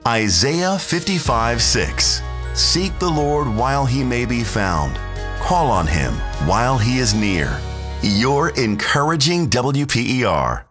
Isaiah 55:6. Seek the Lord while he may be found. Call on him while he is near. Your encouraging WPER.